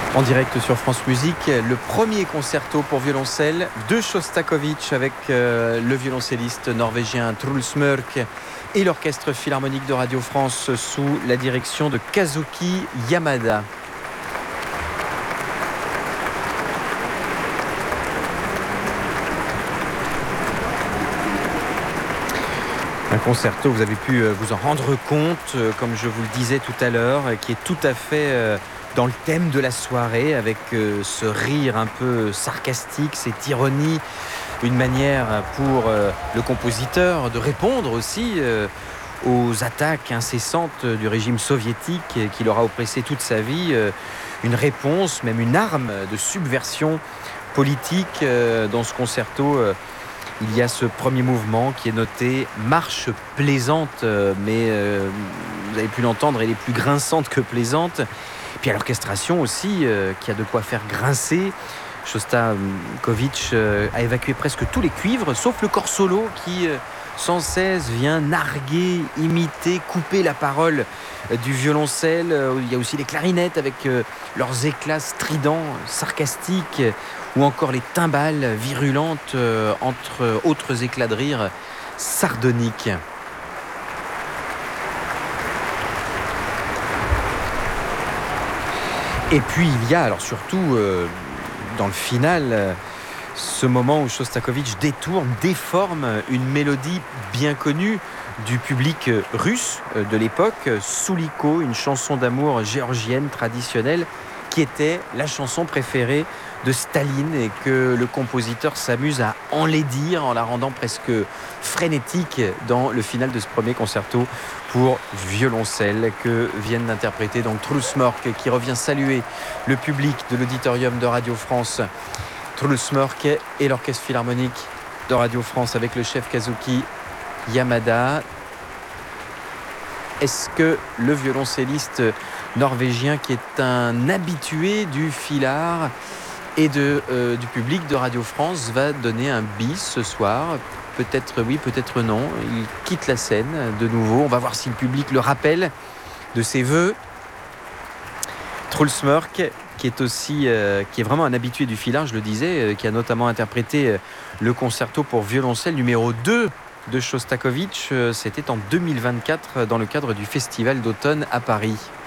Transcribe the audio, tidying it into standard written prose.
En direct sur France Musique, le premier concerto pour violoncelle de Shostakovich avec le violoncelliste norvégien Truls Mørk et l'orchestre philharmonique de Radio France sous la direction de Kazuki Yamada. Un concerto, vous avez pu vous en rendre compte, comme je vous le disais tout à l'heure, qui est tout à fait dans le thème de la soirée, avec ce rire un peu sarcastique, cette ironie, une manière pour le compositeur de répondre aussi aux attaques incessantes du régime soviétique qui l'aura oppressé toute sa vie, une réponse, même une arme de subversion politique. Dans ce concerto, il y a ce premier mouvement qui est noté marche plaisante, mais vous avez pu l'entendre, elle est plus grinçante que plaisante. Et puis à l'orchestration aussi, qui a de quoi faire grincer. Shostakovich a évacué presque tous les cuivres, sauf le corps solo qui sans cesse vient narguer, imiter, couper la parole du violoncelle. Il y a aussi les clarinettes avec leurs éclats stridents, sarcastiques, ou encore les timbales virulentes entre autres éclats de rire sardoniques. Et puis il y a alors surtout dans le final ce moment où Shostakovich déforme une mélodie bien connue du public russe de l'époque, Souliko, une chanson d'amour géorgienne traditionnelle qui était la chanson préférée de Staline et que le compositeur s'amuse à enlaidir en la rendant presque frénétique dans le final de ce premier concerto pour violoncelle que viennent d'interpréter donc Truls Mørk, qui revient saluer le public de l'auditorium de Radio France. Truls Mørk et l'orchestre philharmonique de Radio France avec le chef Kazuki Yamada. Est-ce que le violoncelliste norvégien, qui est un habitué du Philhar et du public de Radio France, va donner un bis ce soir? Peut-être oui, peut-être non. Il quitte la scène de nouveau. On va voir si le public le rappelle de ses vœux. Truls Mørk, qui est vraiment un habitué du Philhar, je le disais, qui a notamment interprété le concerto pour violoncelle numéro 2 de Shostakovich. C'était en 2024 dans le cadre du Festival d'automne à Paris.